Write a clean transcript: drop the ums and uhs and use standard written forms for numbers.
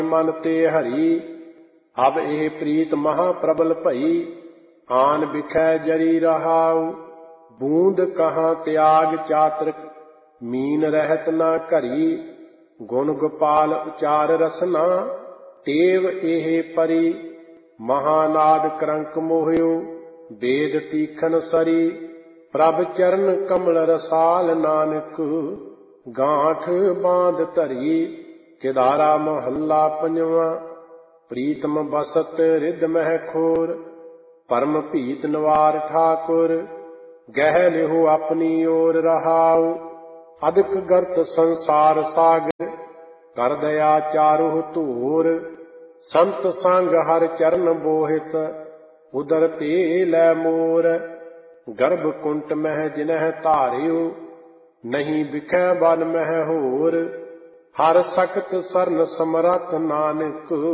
मन ते हरि। अब एह प्रीत महा प्रबल भई, आन बिखै जरी रहाऊ। बूंद कहाँ त्याग चातृक, मीन रहत न घरी। गुण गोपाल उचार रसना, टेव एह परी। महानाद करंक मोह्यो, वेद तीखन सरी। प्रभ चरण कमल रसाल, नानक गांठ बांध धरी। केदारा महला पंजवा, प्रीतम बसत रिद मह खोर। परम भीत नवार ठाकुर, गह लिहो अपनी ओर रहाऊ। अधिक गर्त संसार सागर, कर दया चारुह तूर। संत संग हर चरण बोहित, उदर ते लै मोर। गर्भ कुंट मह जिनह धारियो, नहीं बिखै बन मह होर। हर सकत सरन समरथ नानक,